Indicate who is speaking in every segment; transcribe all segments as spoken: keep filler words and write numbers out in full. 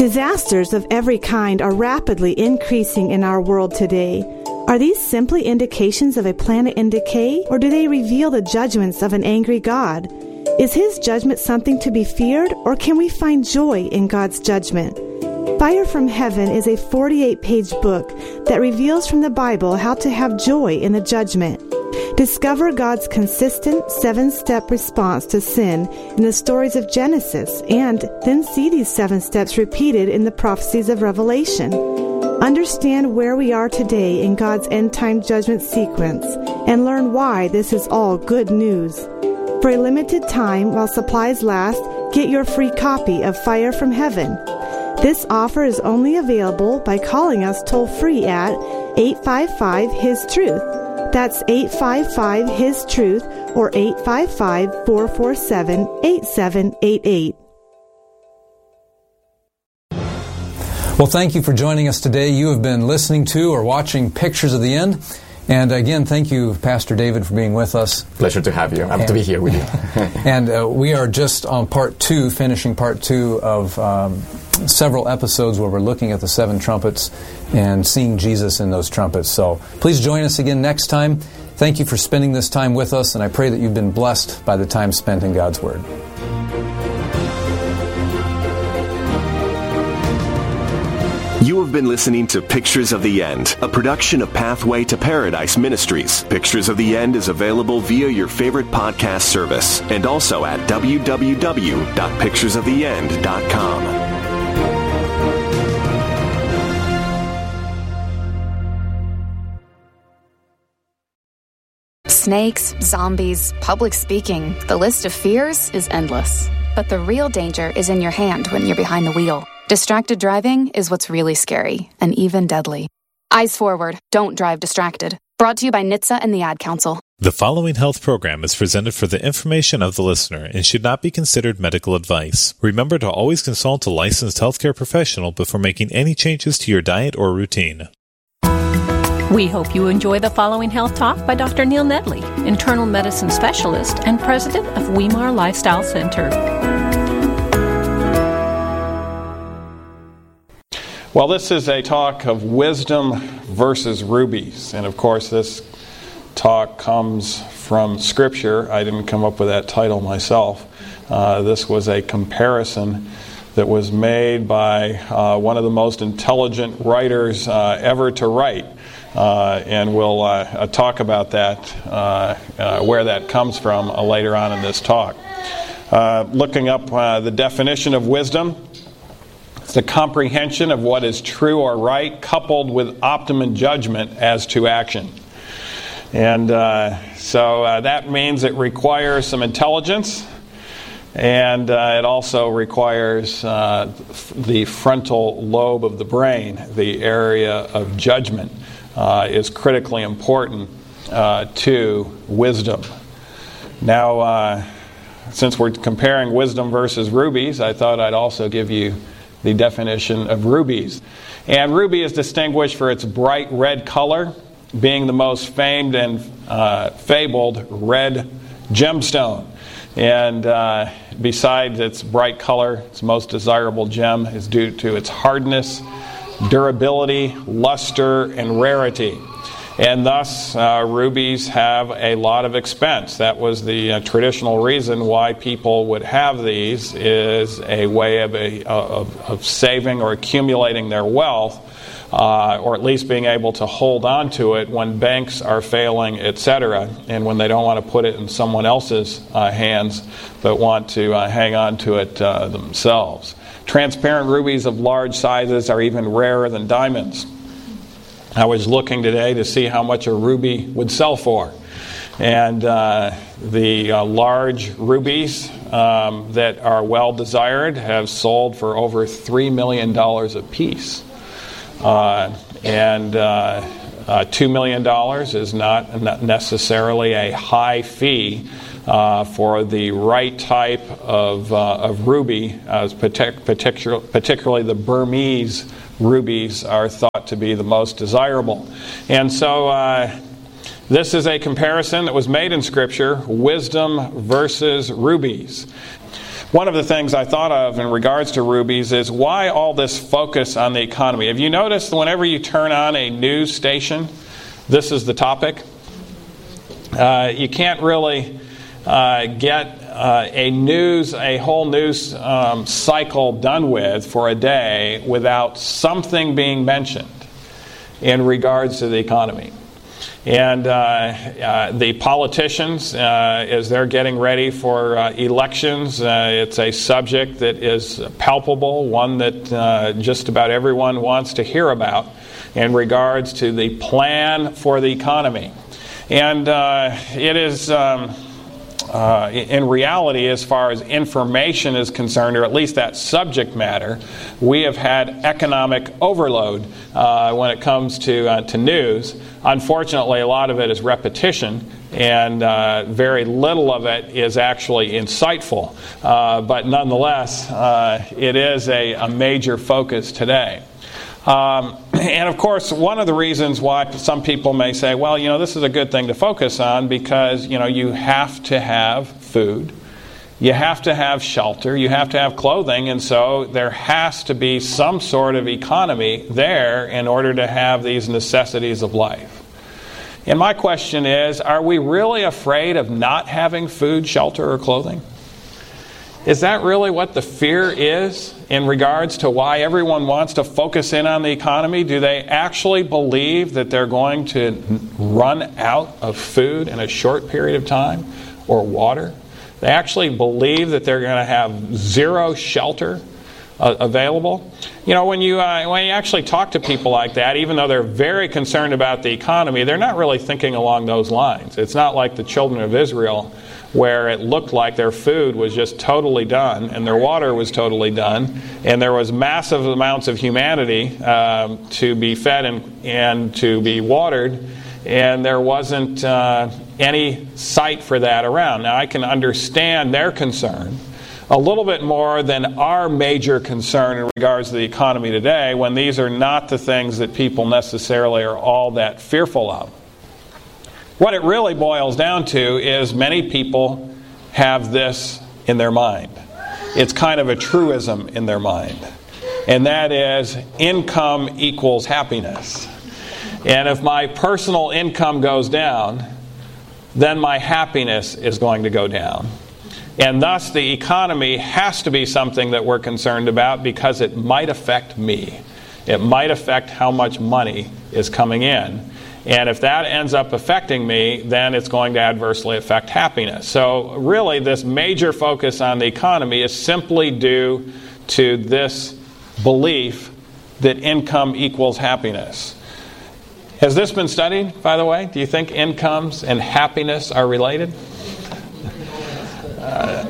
Speaker 1: Disasters of every kind are rapidly increasing in our world today. Are these simply indications of a planet in decay, or do they reveal the judgments of an angry God? Is His judgment something to be feared, or can we find joy in God's judgment? Fire from Heaven is a forty-eight page book that reveals from the Bible how to have joy in the judgment. Discover God's consistent seven-step response to sin in the stories of Genesis, and then see these seven steps repeated in the prophecies of Revelation. Understand where we are today in God's end-time judgment sequence, and learn why this is all good news. For a limited time, while supplies last, get your free copy of Fire from Heaven. This offer is only available by calling us toll-free at eight five five, H I S Truth. That's eight five five, H I S Truth or eight five five, four four seven, eight seven eight eight.
Speaker 2: Well, thank you for joining us today. You have been listening to or watching Pictures of the End. And again, thank you, Pastor David, for being with us.
Speaker 3: Pleasure to have you. I'm to be here with you.
Speaker 2: And uh, we are just on part two, finishing part two of um, several episodes where we're looking at the seven trumpets and seeing Jesus in those trumpets. So please join us again next time. Thank you for spending this time with us, and I pray that you've been blessed by the time spent in God's Word.
Speaker 4: You have been listening to Pictures of the End, a production of Pathway to Paradise Ministries. Pictures of the End is available via your favorite podcast service and also at w w w dot pictures of the end dot com.
Speaker 5: Snakes, zombies, public speaking. The list of fears is endless. But the real danger is in your hand when you're behind the wheel. Distracted driving is what's really scary and even deadly. Eyes forward. Don't drive distracted. Brought to you by N H T S A and the Ad Council.
Speaker 6: The following health program is presented for the information of the listener and should not be considered medical advice. Remember to always consult a licensed healthcare professional before making any changes to your diet or routine.
Speaker 7: We hope you enjoy the following health talk by Doctor Neil Nedley, internal medicine specialist and president of Weimar Lifestyle Center.
Speaker 8: Well, this is a talk of wisdom versus rubies. And of course, this talk comes from Scripture. I didn't come up with that title myself. Uh, this was a comparison that was made by uh, one of the most intelligent writers uh, ever to write. Uh, and we'll uh, talk about that, uh, uh, where that comes from uh, later on in this talk. Uh, looking up uh, the definition of wisdom. It's the comprehension of what is true or right, coupled with optimum judgment as to action. And uh, so uh, that means it requires some intelligence, and uh, it also requires uh, the frontal lobe of the brain, the area of judgment, uh, is critically important uh, to wisdom. Now, uh, since we're comparing wisdom versus rubies, I thought I'd also give you the definition of rubies. And ruby is distinguished for its bright red color, being the most famed and uh, fabled red gemstone. And uh, besides its bright color, its most desirable gem is due to its hardness, durability, luster, and rarity. And thus, uh, rubies have a lot of expense. That was the uh, traditional reason why people would have these, is a way of, a, of, of saving or accumulating their wealth, uh, or at least being able to hold on to it when banks are failing, et cetera, and when they don't want to put it in someone else's uh, hands, but want to uh, hang on to it uh, themselves. Transparent rubies of large sizes are even rarer than diamonds. I was looking today to see how much a ruby would sell for. And uh, the uh, large rubies um, that are well desired have sold for over three million dollars a piece. Uh, and uh, uh, two million dollars is not, not necessarily a high fee uh, for the right type of, uh, of ruby, uh, partic- particular, particularly the Burmese rubies are thought to be the most desirable. And so uh, this is a comparison that was made in Scripture, wisdom versus rubies. one of the things I thought of in regards to rubies is why all this focus on the economy. Have you noticed whenever you turn on a news station, this is the topic? Uh, you can't really uh, get uh, a news, a whole news um, cycle done with for a day without something being mentioned in regards to the economy. And uh, uh, the politicians, uh, as they're getting ready for uh, elections, uh, it's a subject that is palpable, one that uh, just about everyone wants to hear about in regards to the plan for the economy. And uh, it is, um, uh, in reality, as far as information is concerned, or at least that subject matter, we have had economic overload uh, when it comes to uh, to news. Unfortunately, a lot of it is repetition, and uh, very little of it is actually insightful. Uh, but nonetheless, uh, it is a, a major focus today. Um, and of course, one of the reasons why some people may say, well, you know, this is a good thing to focus on because, you know, you have to have food, you have to have shelter, you have to have clothing, and so there has to be some sort of economy there in order to have these necessities of life. And my question is, are we really afraid of not having food, shelter, or clothing? Is that really what the fear is in regards to why everyone wants to focus in on the economy? Do they actually believe that they're going to run out of food in a short period of time or water? They actually believe that they're going to have zero shelter uh, available? You know, when you uh, when you actually talk to people like that, even though they're very concerned about the economy, they're not really thinking along those lines. It's not like the children of Israel, where it looked like their food was just totally done and their water was totally done, and there was massive amounts of humanity um, to be fed and, and to be watered, and there wasn't uh, any sight for that around. Now, I can understand their concern a little bit more than our major concern in regards to the economy today, when these are not the things that people necessarily are all that fearful of. What it really boils down to is many people have this in their mind. It's kind of a truism in their mind. And that is, income equals happiness. And if my personal income goes down, then my happiness is going to go down. And thus the economy has to be something that we're concerned about because it might affect me. It might affect how much money is coming in. And if that ends up affecting me, then it's going to adversely affect happiness. So really, this major focus on the economy is simply due to this belief that income equals happiness. Has this been studied, by the way? Do you think incomes and happiness are related? Uh,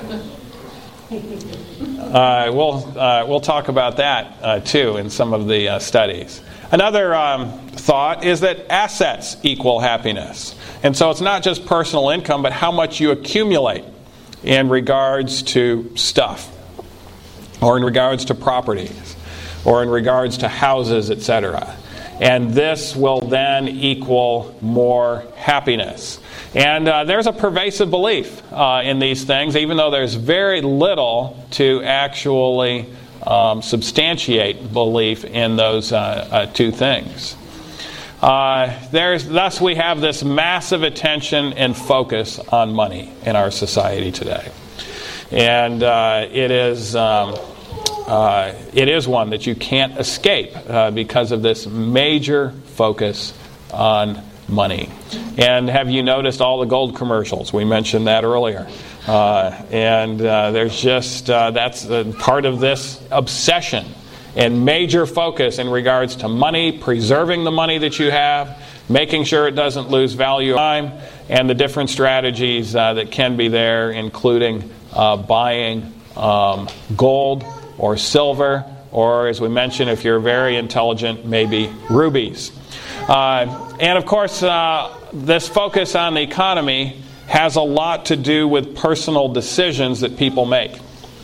Speaker 8: uh, we'll, uh, we'll talk about that, uh, too, in some of the uh, studies. Another um, thought is that assets equal happiness. And so it's not just personal income, but how much you accumulate in regards to stuff, or in regards to properties, or in regards to houses, et cetera. And this will then equal more happiness. And uh, there's a pervasive belief uh, in these things, even though there's very little to actually Um, substantiate belief in those uh, uh, two things. Uh, there's, thus, we have this massive attention and focus on money in our society today, and uh, it is um, uh, it is one that you can't escape uh, because of this major focus on money. And have you noticed all the gold commercials? We mentioned that earlier. Uh, and uh, there's just, uh, that's uh, part of this obsession and major focus in regards to money, preserving the money that you have, making sure it doesn't lose value over time, and the different strategies uh, that can be there, including uh, buying um, gold or silver, or as we mentioned, if you're very intelligent, maybe rubies. Uh, and of course, uh, this focus on the economy has a lot to do with personal decisions that people make.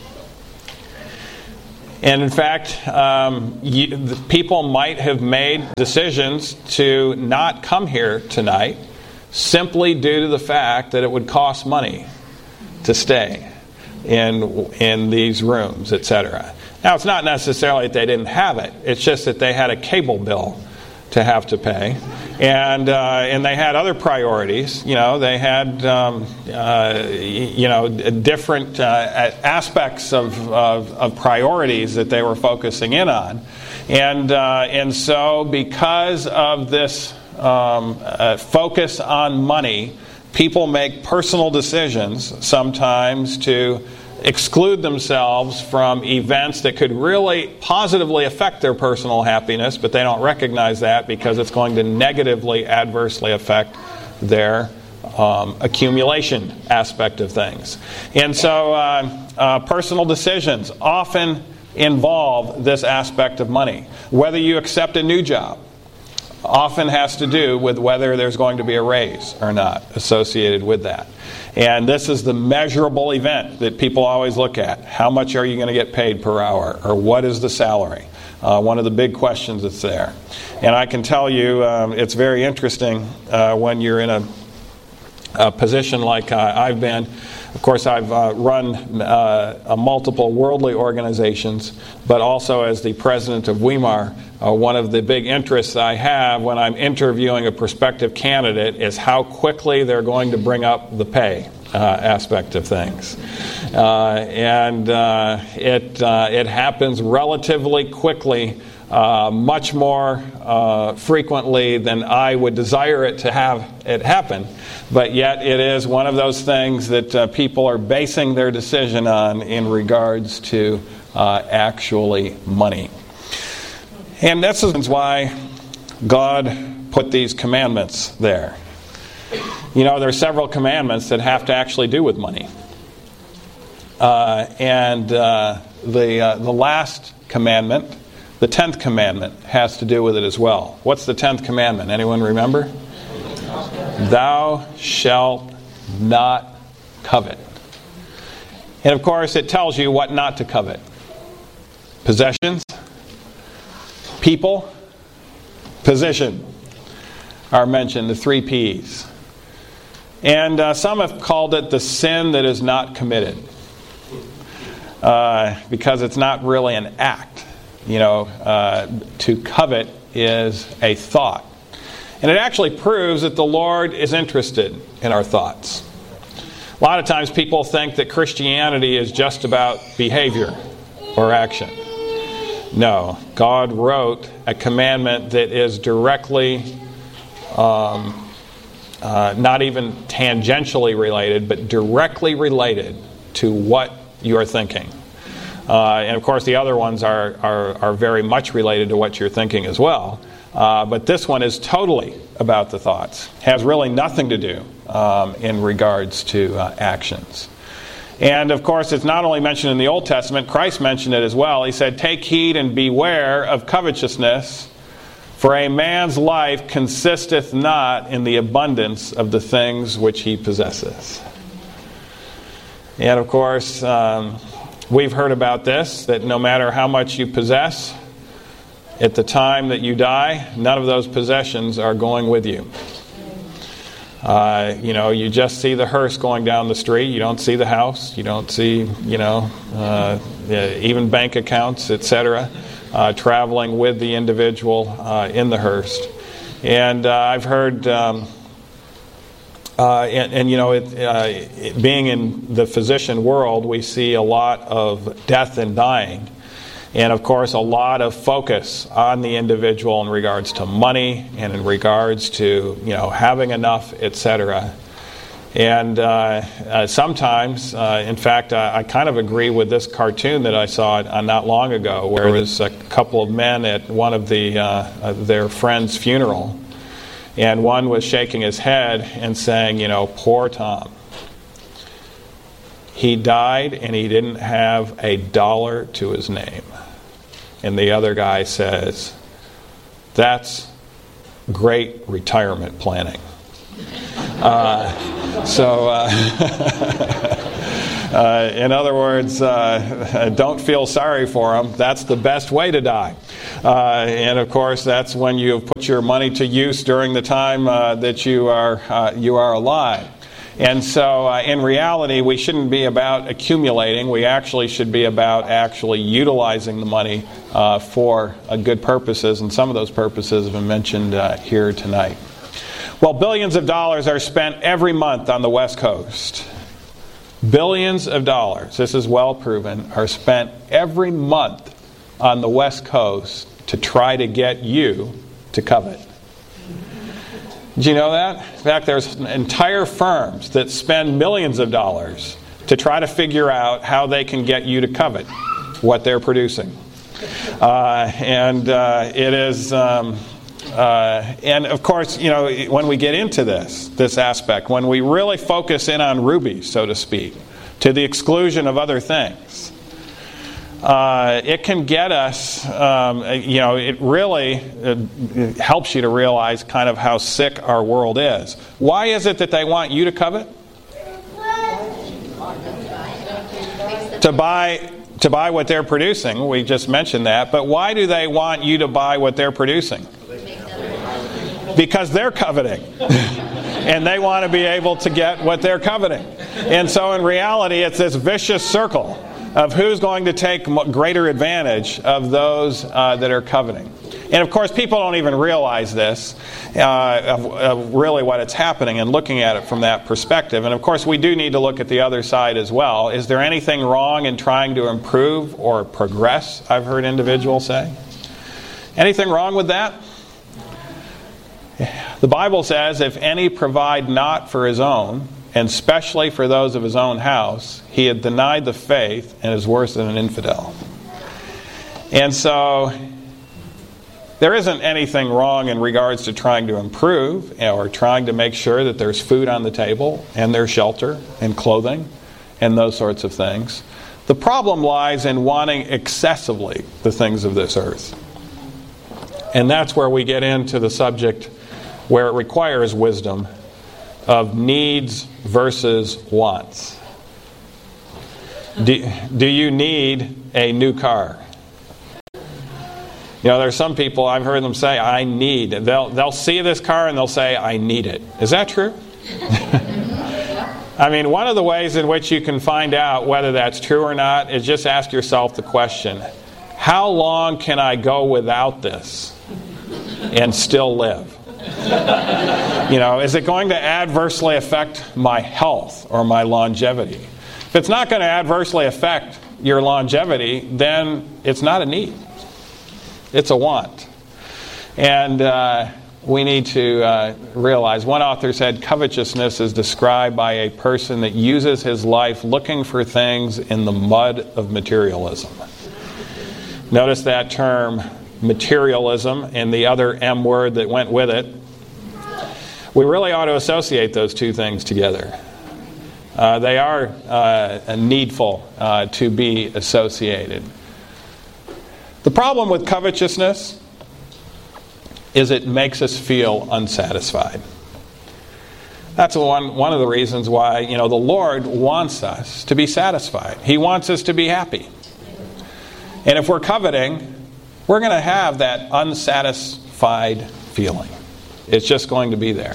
Speaker 8: And in fact, um, you, the people might have made decisions to not come here tonight simply due to the fact that it would cost money to stay. in in these rooms, et cetera. Now, it's not necessarily that they didn't have it. It's just that they had a cable bill to have to pay, and uh, and they had other priorities. You know, they had um, uh, you know different uh, aspects of, of of priorities that they were focusing in on, and uh, and so because of this um, uh, focus on money, people make personal decisions sometimes to exclude themselves from events that could really positively affect their personal happiness, but they don't recognize that because it's going to negatively, adversely affect their um, accumulation aspect of things. And so uh, uh, personal decisions often involve this aspect of money. Whether you accept a new job often has to do with whether there's going to be a raise or not associated with that. And this is the measurable event that people always look at. How much are you going to get paid per hour? Or what is the salary? Uh, one of the big questions that's there. And I can tell you um, it's very interesting uh, when you're in a, a position like uh, I've been. Of course, I've uh, run uh, a multiple worldly organizations, but also as the president of Weimar, uh, one of the big interests I have when I'm interviewing a prospective candidate is how quickly they're going to bring up the pay uh, aspect of things. Uh, and uh, it uh, it happens relatively quickly, uh, much more uh, frequently than I would desire it to have it happen. But yet it is one of those things that uh, people are basing their decision on in regards to uh, actually money. And that's why God put these commandments there. You know, there are several commandments that have to actually do with money. Uh, and uh, the uh, the last commandment, the tenth commandment, has to do with it as well. What's the tenth commandment? Anyone remember? Thou shalt not covet. And of course, it tells you what not to covet. Possessions, people, position are mentioned, the three P's. And uh, some have called it the sin that is not committed. Uh, because it's not really an act. You know, uh, to covet is a thought. And it actually proves that the Lord is interested in our thoughts. A lot of times people think that Christianity is just about behavior or action. No, God wrote a commandment that is directly, um, uh, not even tangentially related, but directly related to what you are thinking. Uh, and of course the other ones are, are, are very much related to what you're thinking as well. Uh, but this one is totally about the thoughts. Has really nothing to do um, in regards to uh, actions. And of course it's not only mentioned in the Old Testament, Christ mentioned it as well. He said, "Take heed and beware of covetousness, for a man's life consisteth not in the abundance of the things which he possesses." And of course, um, we've heard about this, that no matter how much you possess, at the time that you die, none of those possessions are going with you. Uh, you know, you just see the hearse going down the street. You don't see the house. You don't see, you know, uh, even bank accounts, et cetera, uh, traveling with the individual uh, in the hearse. And uh, I've heard... Um, Uh, and, and, you know, it, uh, it, being in the physician world, we see a lot of death and dying. And, of course, a lot of focus on the individual in regards to money and in regards to, you know, having enough, et cetera. And uh, uh, sometimes, uh, in fact, I, I kind of agree with this cartoon that I saw uh, not long ago, where there was a couple of men at one of the uh, uh, their friend's funeral. And one was shaking his head and saying, you know, poor Tom. He died and he didn't have a dollar to his name. And the other guy says, that's great retirement planning. Uh, so, uh, uh, in other words, uh, don't feel sorry for him. That's the best way to die. Uh, and of course, that's when you have put your money to use during the time uh, that you are uh, you are alive. And so uh, in reality, we shouldn't be about accumulating. We actually should be about actually utilizing the money uh, for uh, good purposes, and some of those purposes have been mentioned uh, here tonight. Well, billions of dollars are spent every month on the West Coast. Billions of dollars, this is well proven, are spent every month on the West Coast to try to get you to covet. Did you know that? In fact, there's entire firms that spend millions of dollars to try to figure out how they can get you to covet what they're producing. Uh, and uh, it is... Um, Uh, and of course, you know, when we get into this, this aspect, when we really focus in on rubies, so to speak, to the exclusion of other things, uh, it can get us, um, you know, it really uh, it helps you to realize kind of how sick our world is. Why is it that they want you to covet? To buy... To buy what they're producing. We just mentioned that. But why do they want you to buy what they're producing? Because they're coveting. And they want to be able to get what they're coveting. And so in reality, it's this vicious circle of who's going to take greater advantage of those uh, that are coveting. And of course, people don't even realize this, uh, of, of really what it's happening, and looking at it from that perspective. And of course, we do need to look at the other side as well. Is there anything wrong in trying to improve or progress, I've heard individuals say? Anything wrong with that? The Bible says, if any provide not for his own, and especially for those of his own house, he had denied the faith and is worse than an infidel. And so there isn't anything wrong in regards to trying to improve or trying to make sure that there's food on the table and there's shelter and clothing and those sorts of things. The problem lies in wanting excessively the things of this earth. And that's where we get into the subject where it requires wisdom of needs versus wants. Do, do you need a new car? You know, there's some people, I've heard them say, I need. They'll, they'll see this car and they'll say, I need it. Is that true? I mean, one of the ways in which you can find out whether that's true or not is just ask yourself the question, how long can I go without this and still live? You know, is it going to adversely affect my health or my longevity? If it's not going to adversely affect your longevity, then it's not a need. It's a want. And uh, we need to uh, realize, one author said, covetousness is described by a person that uses his life looking for things in the mud of materialism. Notice that term, materialism, and the other M word that went with it. We really ought to associate those two things together. Uh, they are uh, needful uh, to be associated. The problem with covetousness is it makes us feel unsatisfied. That's one, one of the reasons why, you know, the Lord wants us to be satisfied. He wants us to be happy. And if we're coveting, we're going to have that unsatisfied feeling. It's just going to be there.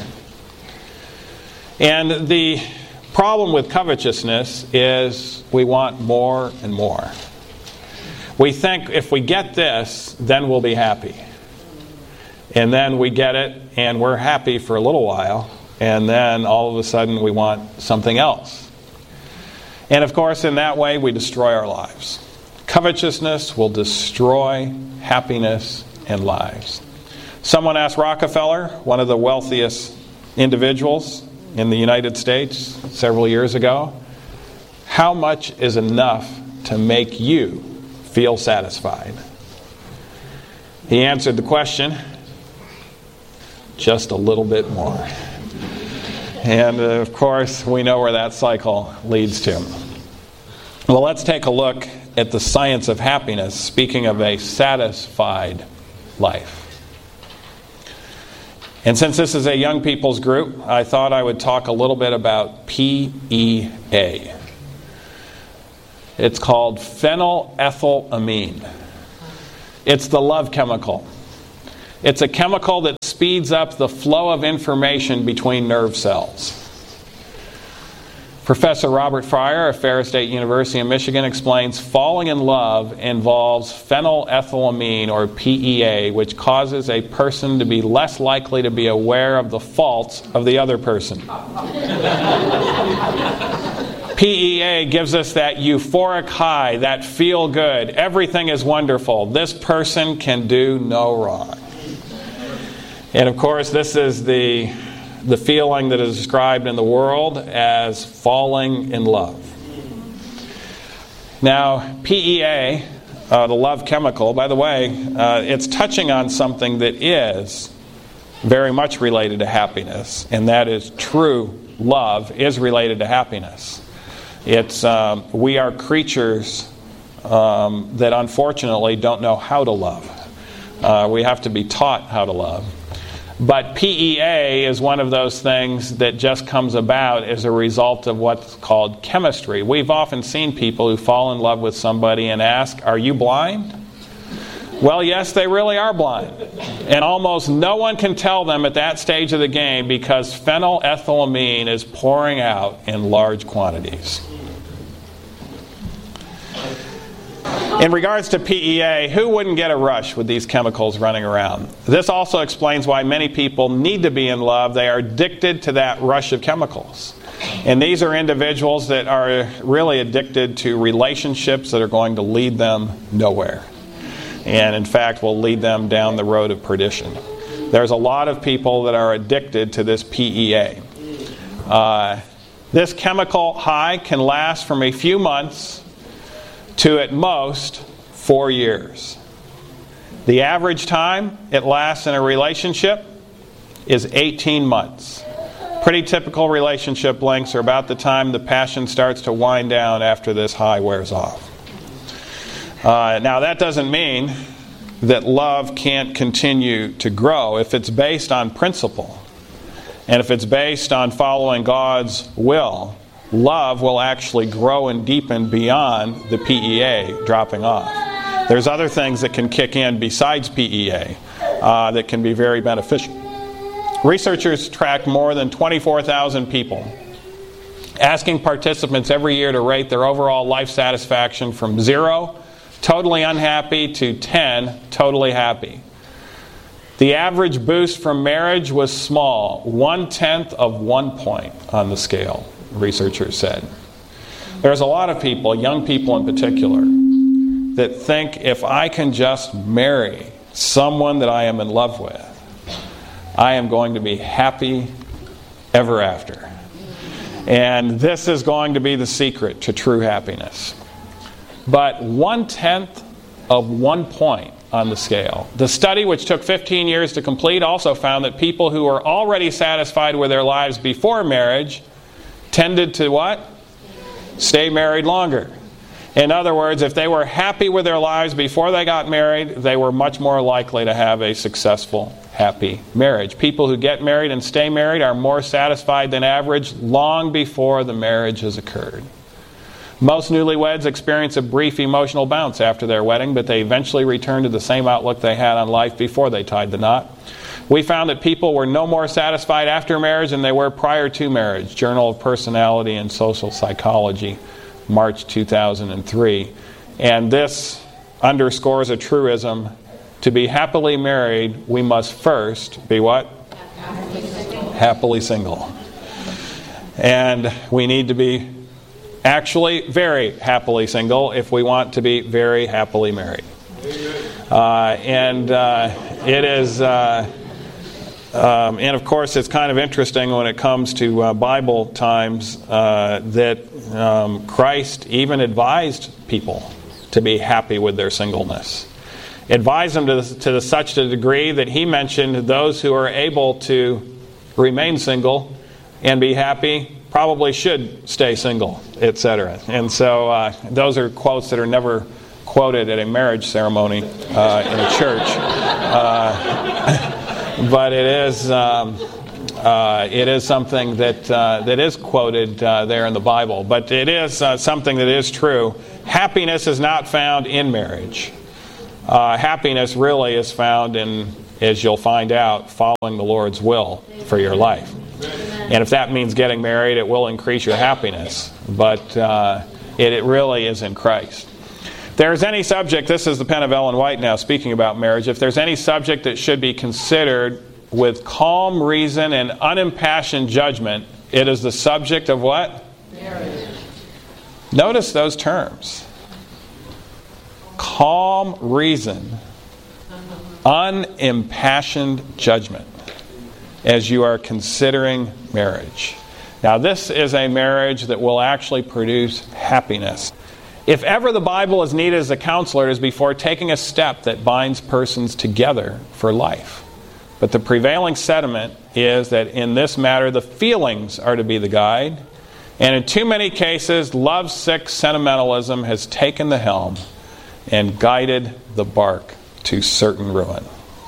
Speaker 8: And the problem with covetousness is we want more and more. We think if we get this, then we'll be happy. And then we get it, and we're happy for a little while, and then all of a sudden we want something else. And of course, in that way, we destroy our lives. Covetousness will destroy happiness and lives. Someone asked Rockefeller, one of the wealthiest individuals in the United States several years ago, how much is enough to make you feel satisfied? He answered the question, just a little bit more. And uh, of course, we know where that cycle leads to. Well, let's take a look at the science of happiness, speaking of a satisfied life. And since this is a young people's group, I thought I would talk a little bit about P E A. It's called phenylethylamine. It's the love chemical. It's a chemical that speeds up the flow of information between nerve cells. Professor Robert Fryer of Ferris State University in Michigan explains falling in love involves phenylethylamine, or P E A, which causes a person to be less likely to be aware of the faults of the other person. P E A gives us that euphoric high, that feel good. Everything is wonderful. This person can do no wrong. And of course, this is the the feeling that is described in the world as falling in love. Now, P E A, uh, the love chemical, by the way, uh, it's touching on something that is very much related to happiness, and that is true love is related to happiness. It's um, we are creatures um, that unfortunately don't know how to love. Uh, we have to be taught how to love. But P E A is one of those things that just comes about as a result of what's called chemistry. We've often seen people who fall in love with somebody and ask, "Are you blind?" Well, yes, they really are blind. And almost no one can tell them at that stage of the game because phenylethylamine is pouring out in large quantities. In regards to P E A, who wouldn't get a rush with these chemicals running around? This also explains why many people need to be in love. They are addicted to that rush of chemicals. And these are individuals that are really addicted to relationships that are going to lead them nowhere. And in fact, will lead them down the road of perdition. There's a lot of people that are addicted to this P E A. Uh, this chemical high can last from a few months to at most four years. The average time it lasts in a relationship is eighteen months. Pretty typical relationship lengths are about the time the passion starts to wind down after this high wears off. Uh, now that doesn't mean that love can't continue to grow if it's based on principle. And if it's based on following God's will, love will actually grow and deepen beyond the P E A dropping off. There's other things that can kick in besides P E A uh, that can be very beneficial. Researchers tracked more than twenty-four thousand people, asking participants every year to rate their overall life satisfaction from zero, totally unhappy, to ten, totally happy. The average boost from marriage was small, one-tenth of one point on the scale, researchers said. There's a lot of people, young people in particular, that think if I can just marry someone that I am in love with, I am going to be happy ever after. And this is going to be the secret to true happiness. But one-tenth of one point on the scale. The study, which took fifteen years to complete, also found that people who were already satisfied with their lives before marriage tended to what? Stay married longer. In other words, if they were happy with their lives before they got married, they were much more likely to have a successful, happy marriage. People who get married and stay married are more satisfied than average long before the marriage has occurred. Most newlyweds experience a brief emotional bounce after their wedding, but they eventually return to the same outlook they had on life before they tied the knot. We found that people were no more satisfied after marriage than they were prior to marriage. Journal of Personality and Social Psychology, March two thousand three. And this underscores a truism. To be happily married, we must first be what? Happily single. Happily single. And we need to be actually very happily single if we want to be very happily married. Uh, and uh, it is... Uh, Um, and of course, it's kind of interesting when it comes to uh, Bible times uh, that um, Christ even advised people to be happy with their singleness. Advised them to, the, to the, such a degree that he mentioned those who are able to remain single and be happy probably should stay single, et cetera. And so uh, those are quotes that are never quoted at a marriage ceremony uh, in a church. Uh, But it is um, uh, it is something that uh, that is quoted uh, there in the Bible. But it is uh, something that is true. Happiness is not found in marriage. Uh, happiness really is found in, as you'll find out, following the Lord's will for your life. And if that means getting married, it will increase your happiness. But uh, it, it really is in Christ. If there's any subject, this is the pen of Ellen White now speaking about marriage, if there's any subject that should be considered with calm reason and unimpassioned judgment, it is the subject of what? Marriage. Notice those terms. Calm reason, unimpassioned judgment, as you are considering marriage. Now, this is a marriage that will actually produce happiness. If ever the Bible is needed as a counselor, it is before taking a step that binds persons together for life. But the prevailing sentiment is that in this matter, the feelings are to be the guide. And in too many cases, love-sick sentimentalism has taken the helm and guided the bark to certain ruin.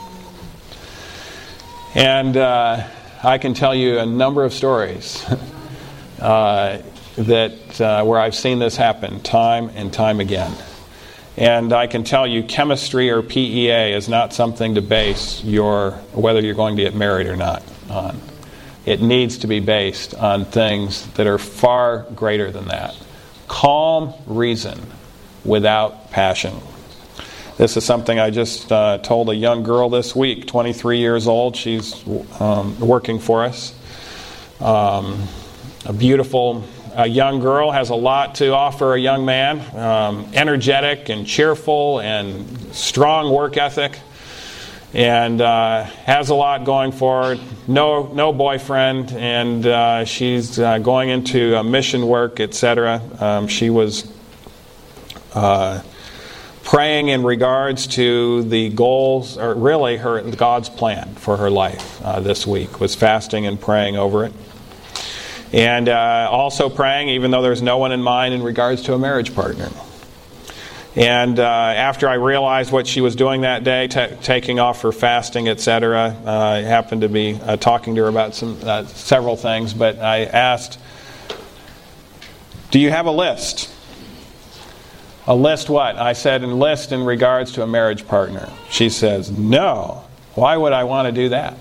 Speaker 8: And uh, I can tell you a number of stories uh, that uh, where I've seen this happen time and time again. And I can tell you chemistry or P E A is not something to base your whether you're going to get married or not on. It needs to be based on things that are far greater than that. Calm reason without passion. This is something I just uh, told a young girl this week, twenty-three years old. She's um, working for us. Um, a beautiful uh, young girl, has a lot to offer a young man. Um, energetic and cheerful and strong work ethic. And uh, has a lot going for her. No, no boyfriend, and uh, she's uh, going into uh, mission work, et cetera. Um, she was uh, praying in regards to the goals, or really her God's plan for her life uh, this week. Was fasting and praying over it, and uh, also praying, even though there's no one in mind in regards to a marriage partner. And uh, after I realized what she was doing that day, t- taking off her fasting, et cetera, uh, I happened to be uh, talking to her about some uh, several things, but I asked, do you have a list? A list what? I said, a list in regards to a marriage partner. She says, no. Why would I want to do that?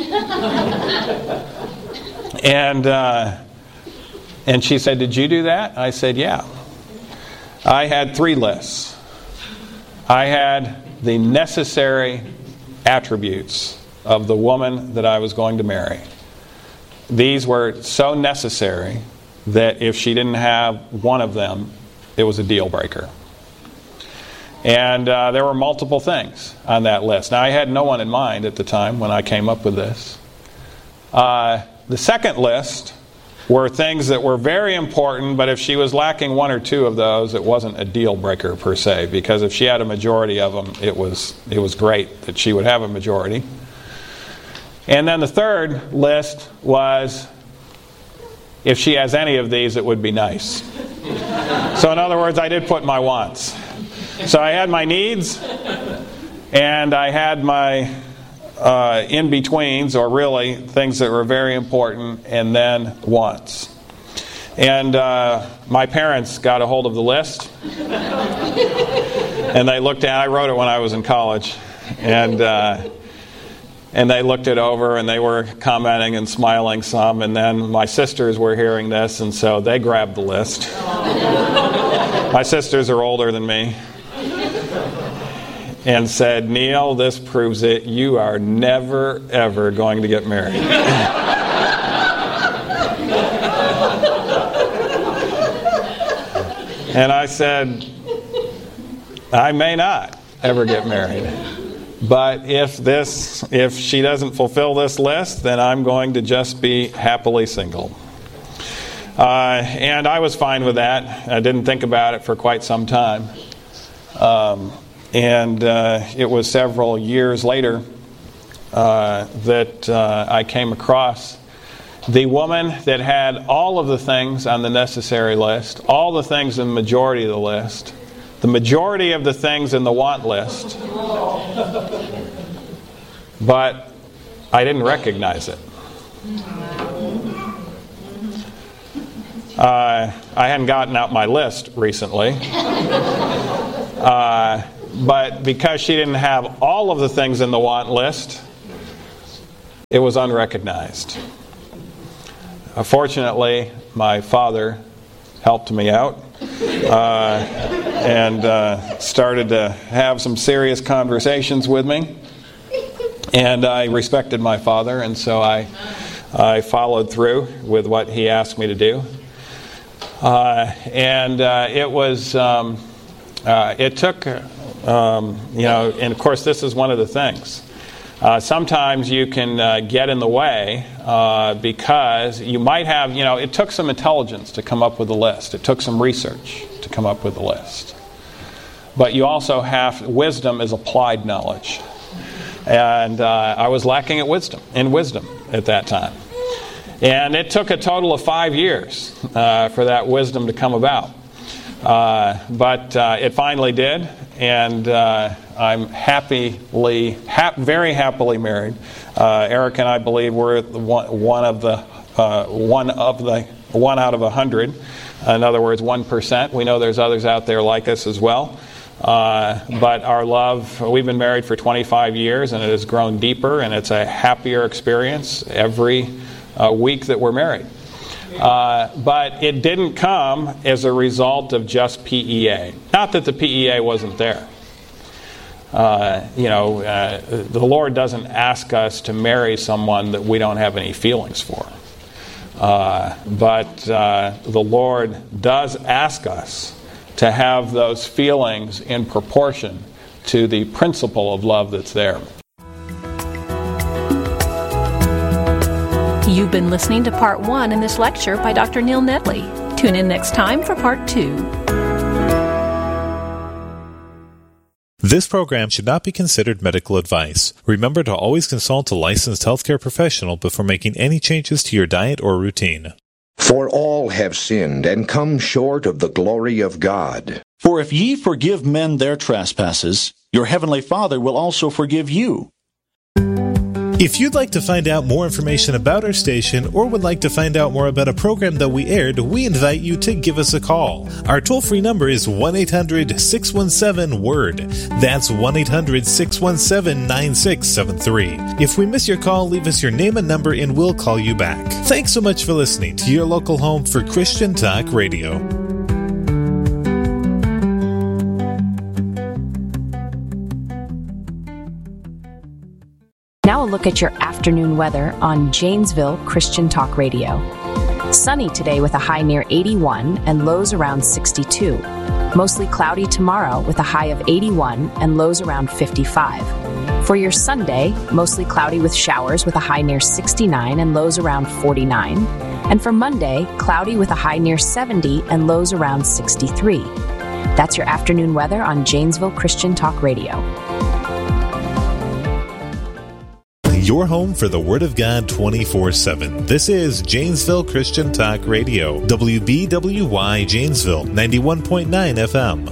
Speaker 8: and uh, and she said, did you do that? I said, yeah. I had three lists. I had the necessary attributes of the woman that I was going to marry. These were so necessary that if she didn't have one of them, it was a deal breaker. And uh, there were multiple things on that list. Now, I had no one in mind at the time when I came up with this. Uh, the second list were things that were very important, but if she was lacking one or two of those, it wasn't a deal breaker per se, because if she had a majority of them, it was it was great that she would have a majority. And then the third list was, if she has any of these, it would be nice. So in other words, I did put my wants. So I had my needs, and I had my Uh, in-betweens, or really things that were very important, and then wants. And uh, my parents got a hold of the list, and they looked at it. I wrote it when I was in college, and uh, and they looked it over, and they were commenting and smiling some, and then my sisters were hearing this, and so they grabbed the list. My sisters are older than me. And said, Neil, this proves it. You are never, ever going to get married. And I said, I may not ever get married. But if this, if she doesn't fulfill this list, then I'm going to just be happily single. Uh, and I was fine with that. I didn't think about it for quite some time. Um... And uh, it was several years later uh, that uh, I came across the woman that had all of the things on the necessary list, all the things in the majority of the list, the majority of the things in the want list, but I didn't recognize it. Uh, I hadn't gotten out my list recently. Uh, But because she didn't have all of the things in the want list, it was unrecognized. fortunately, my father helped me out uh, and uh, started to have some serious conversations with me. And I respected my father, and so I I followed through with what he asked me to do. Uh, and uh, it was, um, uh, it took, um, you know, and of course this is one of the things. Uh, sometimes you can uh, get in the way uh, because you might have, you know, it took some intelligence to come up with a list. It took some research to come up with a list. But you also have, wisdom is applied knowledge. And uh, I was lacking at wisdom, in wisdom at that time. And it took a total of five years uh, for that wisdom to come about. Uh, but uh, it finally did, and uh, I'm happily, hap- very happily married. Uh, Eric and I believe we're one, one of the uh, one of the one out of a hundred. In other words, one percent. We know there's others out there like us as well. Uh, but our love, we've been married for twenty-five years, and it has grown deeper, and it's a happier experience every uh, week that we're married. Uh, but it didn't come as a result of just P E A. Not that the P E A wasn't there. Uh, you know, uh, the Lord doesn't ask us to marry someone that we don't have any feelings for. Uh, but uh, the Lord does ask us to have those feelings in proportion to the principle of love that's there.
Speaker 7: You've been listening to part one in this lecture by Doctor Neil Nedley. Tune in next time for part two.
Speaker 6: This program should not be considered medical advice. Remember to always consult a licensed healthcare professional before making any changes to your diet or routine.
Speaker 9: For all have sinned and come short of the glory of God.
Speaker 10: For if ye forgive men their trespasses, your heavenly Father will also forgive you.
Speaker 6: If you'd like to find out more information about our station or would like to find out more about a program that we aired, we invite you to give us a call. Our toll-free number is one eight hundred six one seven word. That's one eight hundred six one seven nine six seven three. If we miss your call, leave us your name and number and we'll call you back. Thanks so much for listening to your local home for Christian Talk Radio.
Speaker 11: Now a look at your afternoon weather on Janesville Christian Talk Radio. Sunny today with a high near eighty-one and lows around sixty-two. Mostly cloudy tomorrow with a high of eighty-one and lows around fifty-five. For your Sunday, mostly cloudy with showers with a high near sixty-nine and lows around forty-nine. And for Monday, cloudy with a high near seventy and lows around sixty-three. That's your afternoon weather on Janesville Christian Talk Radio.
Speaker 6: Your home for the Word of God twenty-four seven. This is Janesville Christian Talk Radio, W B W Y Janesville, ninety-one point nine F M.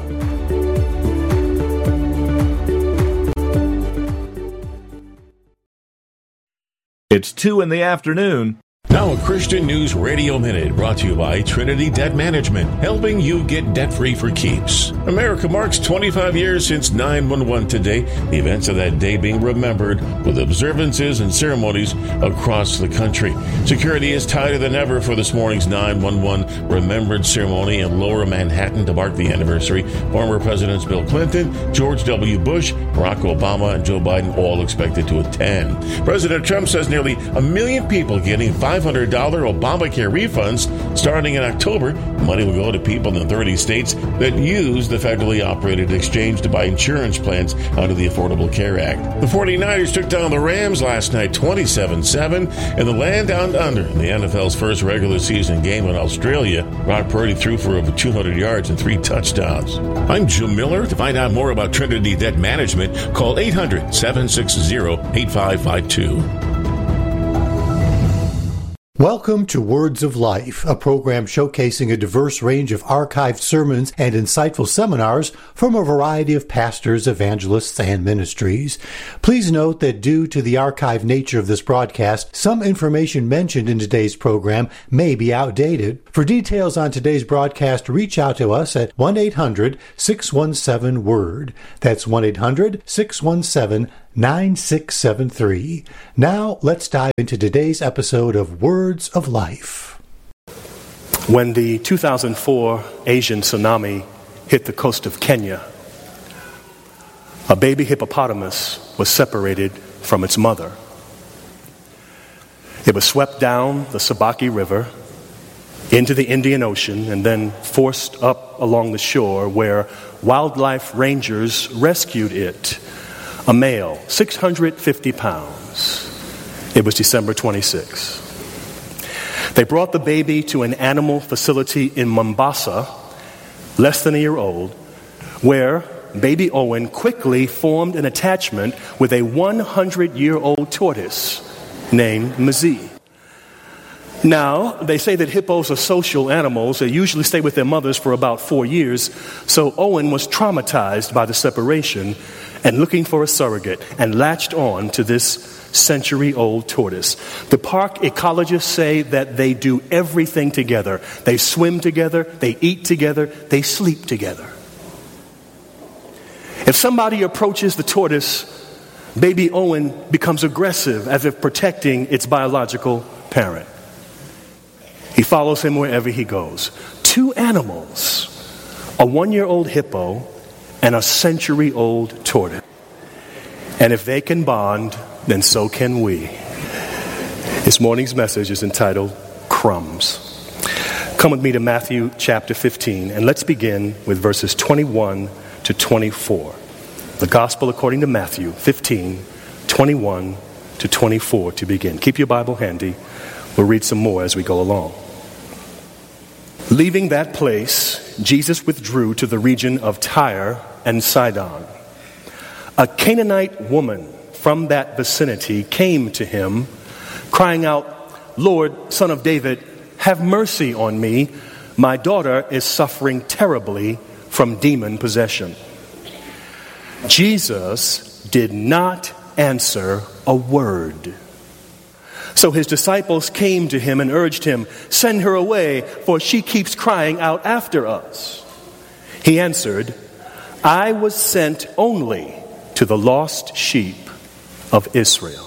Speaker 12: It's two in the afternoon.
Speaker 13: Now a Christian News Radio Minute brought to you by Trinity Debt Management, helping you get debt-free for keeps. America marks twenty-five years since nine one one today, the events of that day being remembered with observances and ceremonies across the country. Security is tighter than ever for this morning's nine one one Remembrance Ceremony in Lower Manhattan to mark the anniversary. Former Presidents Bill Clinton, George W. Bush, Barack Obama, and Joe Biden all expected to attend. President Trump says nearly a million people getting five hundred dollars Obamacare refunds starting in October. Money will go to people in thirty states that use the federally operated exchange to buy insurance plans under the Affordable Care Act. The forty-niners took down the Rams last night twenty-seven seven in the land down under in the N F L's first regular season game in Australia. Brock Purdy threw for over two hundred yards and three touchdowns. I'm Jim Miller. To find out more about Trinity Debt Management, call eight hundred seven six zero eight five five two.
Speaker 14: Welcome to Words of Life, a program showcasing a diverse range of archived sermons and insightful seminars from a variety of pastors, evangelists, and ministries. Please note that due to the archived nature of this broadcast, some information mentioned in today's program may be outdated. For details on today's broadcast, reach out to us at one eight hundred six one seven word. That's one eight hundred six one seven nine six seven three. Now let's dive into today's episode of Words of Life.
Speaker 15: When the two thousand four Asian tsunami hit the coast of Kenya, a baby hippopotamus was separated from its mother. It was swept down the Sabaki River into the Indian Ocean and then forced up along the shore where wildlife rangers rescued it. A male, six hundred fifty pounds. It was December twenty-sixth. They brought the baby to an animal facility in Mombasa, less than a year old, where baby Owen quickly formed an attachment with a hundred-year-old tortoise named Mazie. Now, they say that hippos are social animals. They usually stay with their mothers for about four years. So Owen was traumatized by the separation and looking for a surrogate and latched on to this century-old tortoise. The park ecologists say that they do everything together. They swim together, they eat together, they sleep together. If somebody approaches the tortoise, baby Owen becomes aggressive as if protecting its biological parent. He follows him wherever he goes. Two animals, a one-year-old hippo and a century-old tortoise. And if they can bond, then so can we. This morning's message is entitled Crumbs. Come with me to Matthew chapter fifteen, and let's begin with verses twenty-one to twenty-four. The Gospel according to Matthew fifteen, twenty-one to twenty-four to begin. Keep your Bible handy. We'll read some more as we go along. Leaving that place, Jesus withdrew to the region of Tyre and Sidon. A Canaanite woman from that vicinity came to him, crying out, "Lord, Son of David, have mercy on me. My daughter is suffering terribly from demon possession." Jesus did not answer a word. So his disciples came to him and urged him, "Send her away, for she keeps crying out after us." He answered, "I was sent only to the lost sheep of Israel."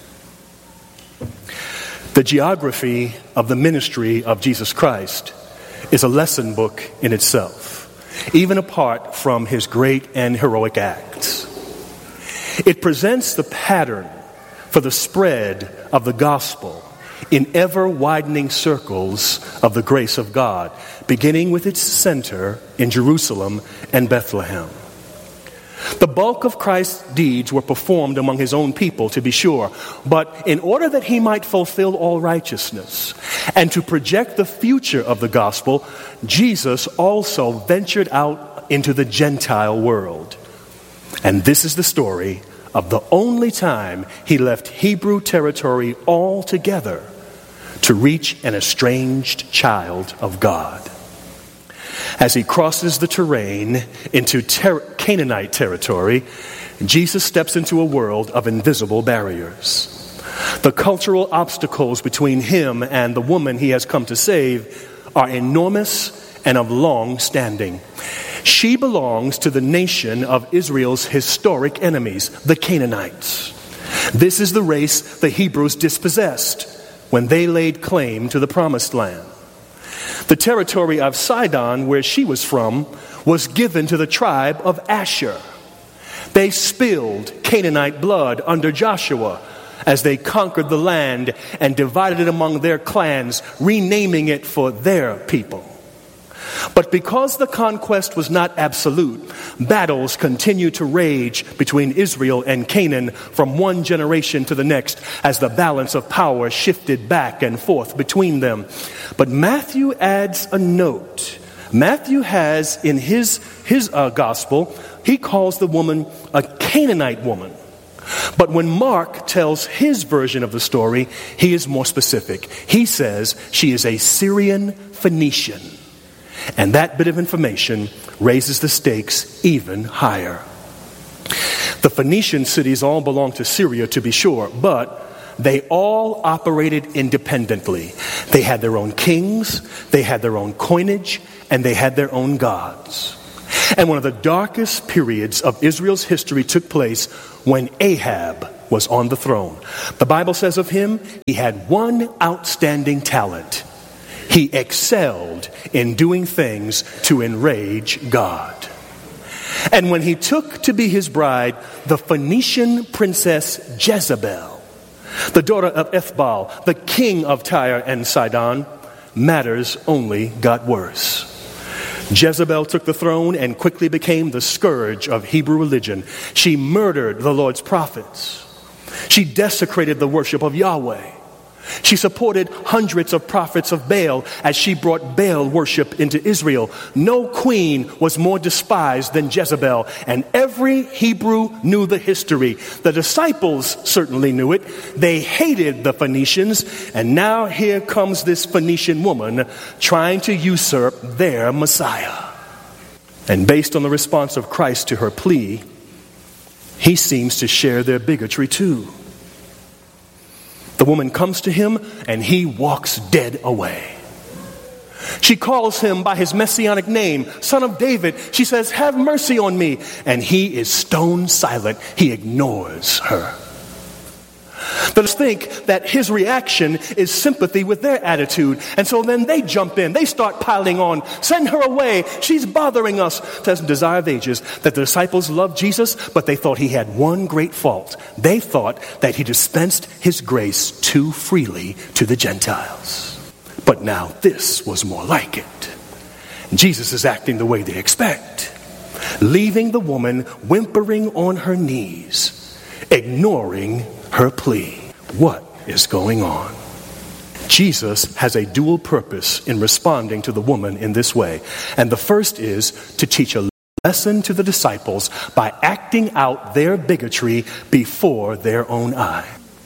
Speaker 15: The geography of the ministry of Jesus Christ is a lesson book in itself, even apart from his great and heroic acts. It presents the pattern for the spread of the gospel in ever-widening circles of the grace of God, beginning with its center in Jerusalem and Bethlehem. The bulk of Christ's deeds were performed among his own people, to be sure, but in order that he might fulfill all righteousness and to project the future of the gospel, Jesus also ventured out into the Gentile world. And this is the story of the only time he left Hebrew territory altogether to reach an estranged child of God. As he crosses the terrain into ter- Canaanite territory, Jesus steps into a world of invisible barriers. The cultural obstacles between him and the woman he has come to save are enormous and of long standing. She belongs to the nation of Israel's historic enemies, the Canaanites. This is the race the Hebrews dispossessed when they laid claim to the promised land. The territory of Sidon, where she was from, was given to the tribe of Asher. They spilled Canaanite blood under Joshua as they conquered the land and divided it among their clans, renaming it for their people. But because the conquest was not absolute, battles continued to rage between Israel and Canaan from one generation to the next as the balance of power shifted back and forth between them. But Matthew adds a note. Matthew has in his, his uh, gospel, he calls the woman a Canaanite woman. But when Mark tells his version of the story, he is more specific. He says she is a Syrian Phoenician. And that bit of information raises the stakes even higher. The Phoenician cities all belonged to Syria, to be sure, but they all operated independently. They had their own kings, they had their own coinage, and they had their own gods. And one of the darkest periods of Israel's history took place when Ahab was on the throne. The Bible says of him, he had one outstanding talent. He excelled in doing things to enrage God. And when he took to be his bride the Phoenician princess Jezebel, the daughter of Ethbaal, the king of Tyre and Sidon, matters only got worse. Jezebel took the throne and quickly became the scourge of Hebrew religion. She murdered the Lord's prophets. She desecrated the worship of Yahweh. She supported hundreds of prophets of Baal as she brought Baal worship into Israel. No queen was more despised than Jezebel, and every Hebrew knew the history. The disciples certainly knew it. They hated the Phoenicians, and now here comes this Phoenician woman trying to usurp their Messiah. And based on the response of Christ to her plea, he seems to share their bigotry too. The woman comes to him and he walks dead away. She calls him by his messianic name, Son of David. She says, have mercy on me. And he is stone silent. He ignores her. But let's think that his reaction is sympathy with their attitude. And so then they jump in. They start piling on. Send her away. She's bothering us. It says in Desire of Ages that the disciples loved Jesus, but they thought he had one great fault. They thought that he dispensed his grace too freely to the Gentiles. But now this was more like it. Jesus is acting the way they expect, leaving the woman whimpering on her knees, ignoring her plea. What is going on? Jesus has a dual purpose in responding to the woman in this way. And the first is to teach a lesson to the disciples by acting out their bigotry before their own eye.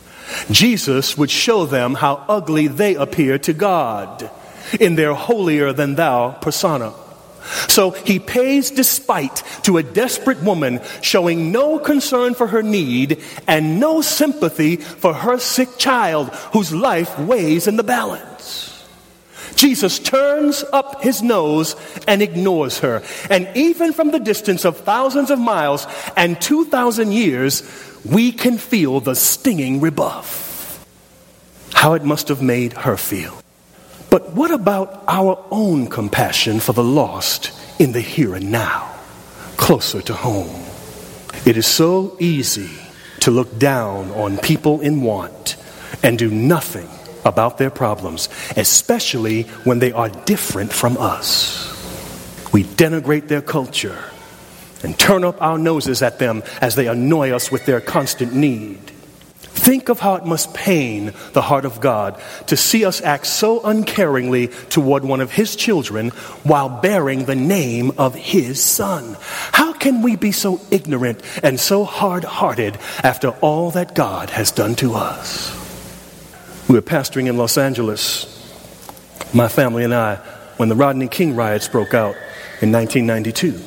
Speaker 15: Jesus would show them how ugly they appear to God in their holier-than-thou persona. So he pays despite to a desperate woman, showing no concern for her need and no sympathy for her sick child whose life weighs in the balance. Jesus turns up his nose and ignores her. And even from the distance of thousands of miles and two thousand years, we can feel the stinging rebuff. How it must have made her feel. But what about our own compassion for the lost in the here and now, closer to home? It is so easy to look down on people in want and do nothing about their problems, especially when they are different from us. We denigrate their culture and turn up our noses at them as they annoy us with their constant need. Think of how it must pain the heart of God to see us act so uncaringly toward one of his children while bearing the name of his son. How can we be so ignorant and so hard-hearted after all that God has done to us? We were pastoring in Los Angeles, my family and I, when the Rodney King riots broke out in nineteen ninety-two.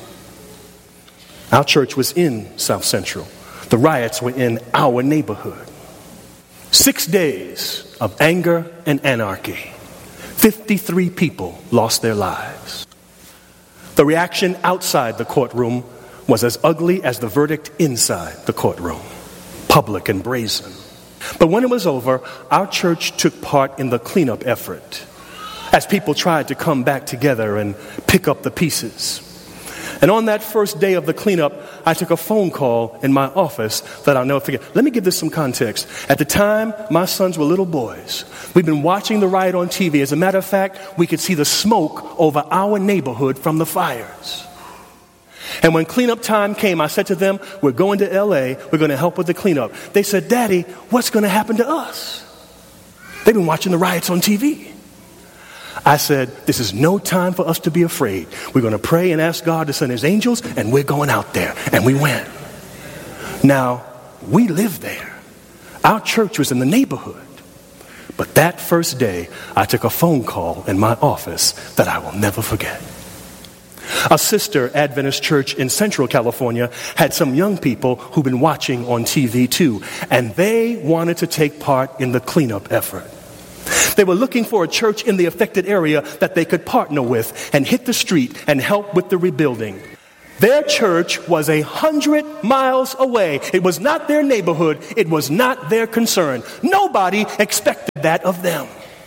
Speaker 15: Our church was in South Central. The riots were in our neighborhood. Six days of anger and anarchy. fifty-three people lost their lives. The reaction outside the courtroom was as ugly as the verdict inside the courtroom. Public and brazen. But when it was over, our church took part in the cleanup effort as people tried to come back together and pick up the pieces. And on that first day of the cleanup, I took a phone call in my office that I'll never forget. Let me give this some context. At the time, my sons were little boys. We'd been watching the riot on T V. As a matter of fact, we could see the smoke over our neighborhood from the fires. And when cleanup time came, I said to them, we're going to L A. We're going to help with the cleanup. They said, Daddy, what's going to happen to us? They've been watching the riots on T V. I said, this is no time for us to be afraid. We're going to pray and ask God to send his angels, and we're going out there. And we went. Now, we lived there. Our church was in the neighborhood. But that first day, I took a phone call in my office that I will never forget. A sister Adventist church in Central California had some young people who'd been watching on T V too, and they wanted to take part in the cleanup effort. They were looking for a church in the affected area that they could partner with and hit the street and help with the rebuilding. Their church was a hundred miles away. It was not their neighborhood. It was not their concern. Nobody expected that of them.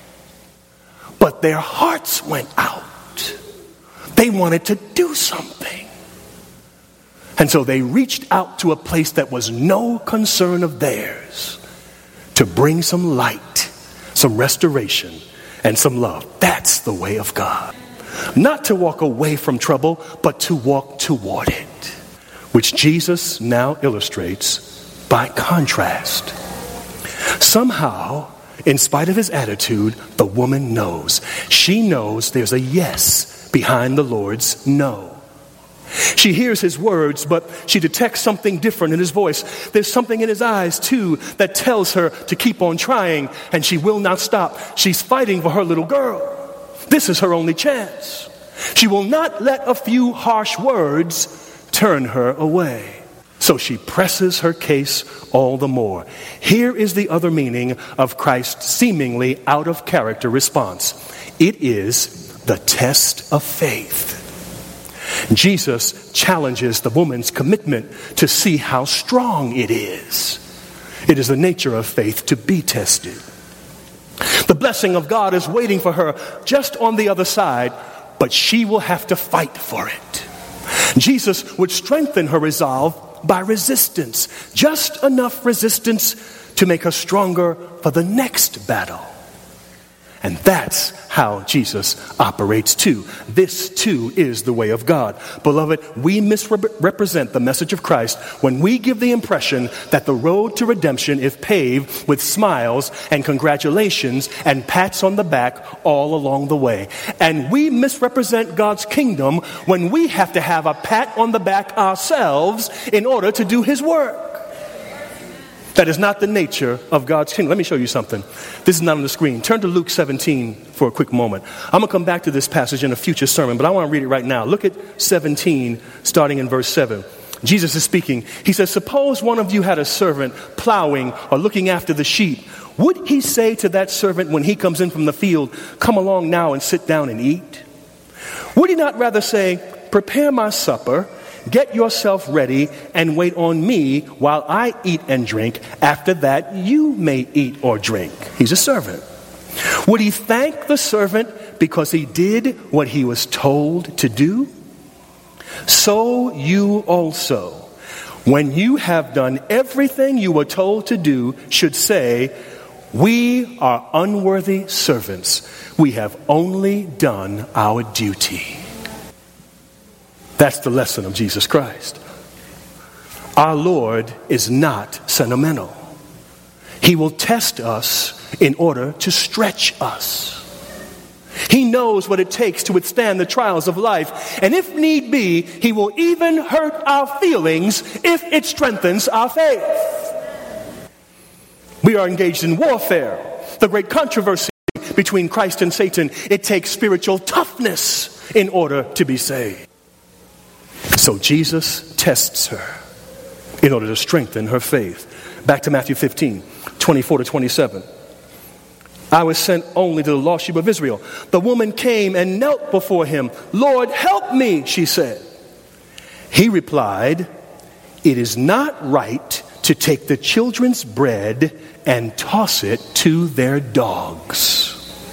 Speaker 15: But their hearts went out. They wanted to do something. And so they reached out to a place that was no concern of theirs to bring some light, some restoration, and some love. That's the way of God. Not to walk away from trouble, but to walk toward it, which Jesus now illustrates by contrast. Somehow, in spite of his attitude, the woman knows. She knows there's a yes behind the Lord's no. She hears his words, but she detects something different in his voice. There's something in his eyes, too, that tells her to keep on trying, and she will not stop. She's fighting for her little girl. This is her only chance. She will not let a few harsh words turn her away. So she presses her case all the more. Here is the other meaning of Christ's seemingly out of character response. It is the test of faith. Jesus challenges the woman's commitment to see how strong it is. It is the nature of faith to be tested. The blessing of God is waiting for her just on the other side, but she will have to fight for it. Jesus would strengthen her resolve by resistance, just enough resistance to make her stronger for the next battle. And that's how Jesus operates too. This too is the way of God. Beloved, we misrepresent the message of Christ when we give the impression that the road to redemption is paved with smiles and congratulations and pats on the back all along the way. And we misrepresent God's kingdom when we have to have a pat on the back ourselves in order to do his work. That is not the nature of God's kingdom. Let me show you something. This is not on the screen. Turn to Luke seventeen for a quick moment. I'm going to come back to this passage in a future sermon, but I want to read it right now. Look at seventeen, starting in verse seven. Jesus is speaking. He says, suppose one of you had a servant plowing or looking after the sheep. Would he say to that servant when he comes in from the field, come along now and sit down and eat? Would he not rather say, prepare my supper, get yourself ready, and wait on me while I eat and drink. After that, you may eat or drink. He's a servant. Would he thank the servant because he did what he was told to do? So you also, when you have done everything you were told to do, should say, we are unworthy servants. We have only done our duty. That's the lesson of Jesus Christ. Our Lord is not sentimental. He will test us in order to stretch us. He knows what it takes to withstand the trials of life. And if need be, he will even hurt our feelings if it strengthens our faith. We are engaged in warfare. The great controversy between Christ and Satan. It takes spiritual toughness in order to be saved. So Jesus tests her in order to strengthen her faith. Back to Matthew fifteen, twenty-four to twenty-seven. I was sent only to the lost sheep of Israel. The woman came and knelt before him. Lord, help me, she said. He replied, it is not right to take the children's bread and toss it to their dogs.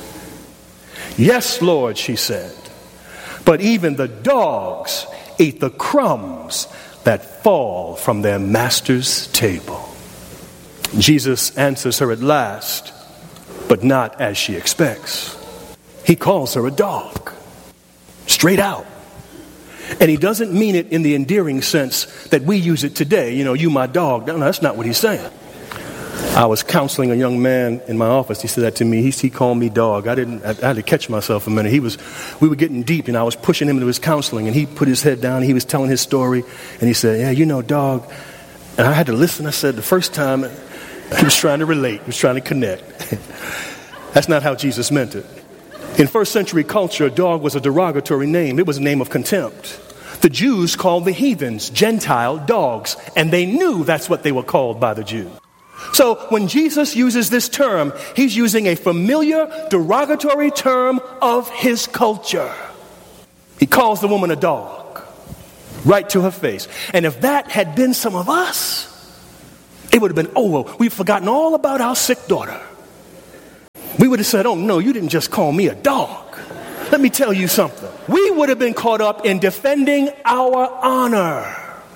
Speaker 15: Yes, Lord, she said, but even the dogs eat the crumbs that fall from their master's table. Jesus answers her at last, but not as she expects. He calls her a dog, straight out. And he doesn't mean it in the endearing sense that we use it today. You know, you my dog. No, that's not what he's saying. I was counseling a young man in my office. He said that to me. He, he called me dog. I didn't. I, I had to catch myself a minute. He was. We were getting deep, and I was pushing him into his counseling. And he put his head down. He was telling his story, and he said, "Yeah, you know, dog." And I had to listen. I said the first time he was trying to relate. He was trying to connect. That's not how Jesus meant it. In first century culture, dog was a derogatory name. It was a name of contempt. The Jews called the heathens Gentile dogs, and they knew that's what they were called by the Jews. So when Jesus uses this term, he's using a familiar derogatory term of his culture. He calls the woman a dog. Right to her face. And if that had been some of us, it would have been, oh, well, we've forgotten all about our sick daughter. We would have said, oh, no, you didn't just call me a dog. Let me tell you something. We would have been caught up in defending our honor.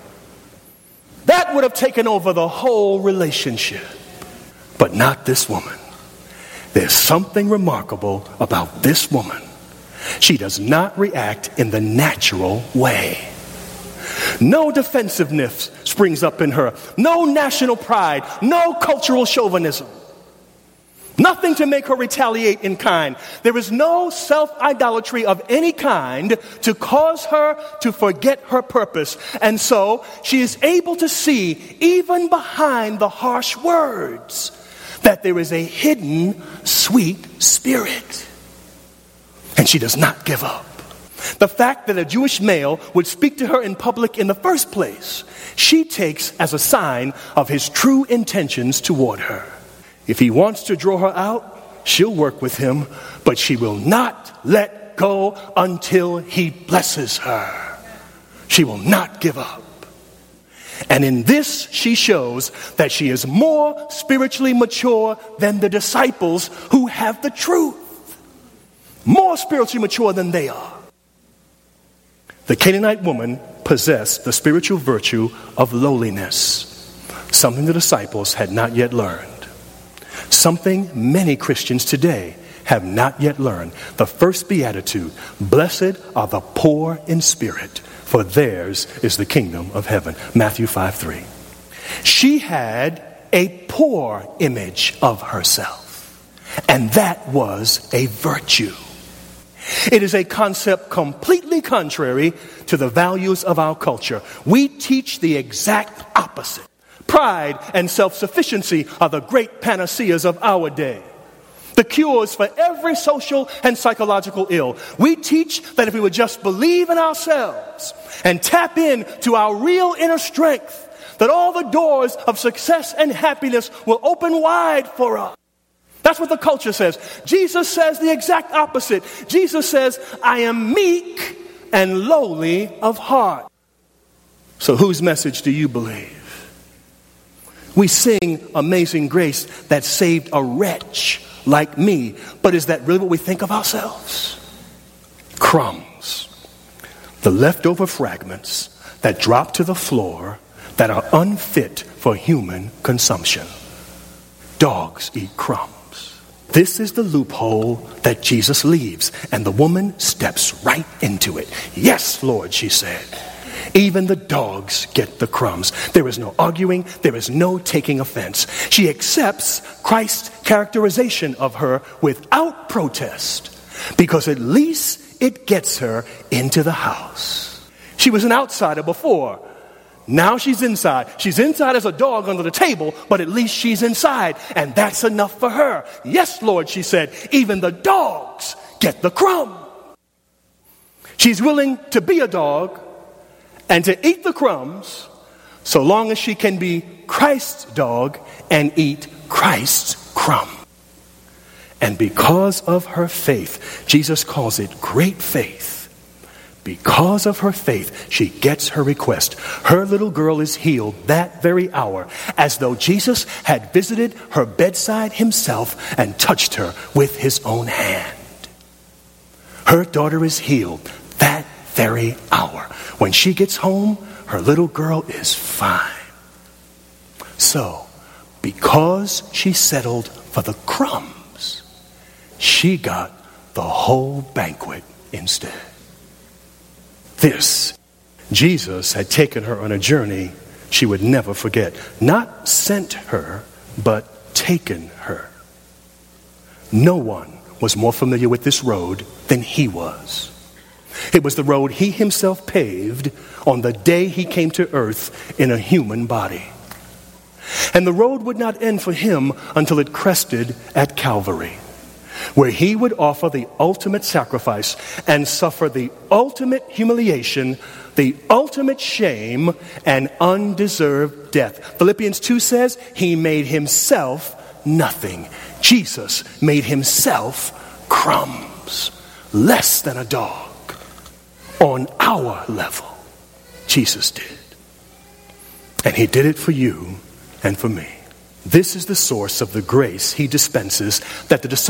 Speaker 15: That would have taken over the whole relationship. But not this woman. There's something remarkable about this woman. She does not react in the natural way. No defensiveness springs up in her. No national pride. No cultural chauvinism. Nothing to make her retaliate in kind. There is no self-idolatry of any kind to cause her to forget her purpose. And so she is able to see, even behind the harsh words, that there is a hidden, sweet spirit. And she does not give up. The fact that a Jewish male would speak to her in public in the first place, she takes as a sign of his true intentions toward her. If he wants to draw her out, she'll work with him, but she will not let go until he blesses her. She will not give up. And in this, she shows that she is more spiritually mature than the disciples who have the truth. More spiritually mature than they are. The Canaanite woman possessed the spiritual virtue of lowliness, something the disciples had not yet learned. Something many Christians today have not yet learned. The first beatitude, blessed are the poor in spirit, for theirs is the kingdom of heaven. Matthew five three. She had a poor image of herself, and that was a virtue. It is a concept completely contrary to the values of our culture. We teach the exact opposite. Pride and self-sufficiency are the great panaceas of our day. The cures for every social and psychological ill. We teach that if we would just believe in ourselves and tap in to our real inner strength, that all the doors of success and happiness will open wide for us. That's what the culture says. Jesus says the exact opposite. Jesus says, I am meek and lowly of heart. So whose message do you believe? We sing Amazing Grace that saved a wretch like me. But is that really what we think of ourselves? Crumbs. The leftover fragments that drop to the floor that are unfit for human consumption. Dogs eat crumbs. This is the loophole that Jesus leaves, and the woman steps right into it. Yes, Lord, she said. Even the dogs get the crumbs. There is no arguing. There is no taking offense. She accepts Christ's characterization of her without protest, because at least it gets her into the house. She was an outsider before. Now she's inside. She's inside as a dog under the table, but at least she's inside. And that's enough for her. Yes, Lord, she said, even the dogs get the crumb. She's willing to be a dog and to eat the crumbs so long as she can be Christ's dog and eat Christ's crumb. And because of her faith, Jesus calls it great faith. Because of her faith, she gets her request. Her little girl is healed that very hour, as though Jesus had visited her bedside himself and touched her with his own hand. Her daughter is healed that very hour. When she gets home, her little girl is fine. So, because she settled for the crumbs, she got the whole banquet instead. This, Jesus had taken her on a journey she would never forget. Not sent her, but taken her. No one was more familiar with this road than he was. It was the road he himself paved on the day he came to earth in a human body. And the road would not end for him until it crested at Calvary, where he would offer the ultimate sacrifice and suffer the ultimate humiliation, the ultimate shame, and undeserved death. Philippians two says he made himself nothing. Jesus made himself crumbs, less than a dog, on our level. Jesus did. And he did it for you and for me. This is the source of the grace he dispenses that the disciples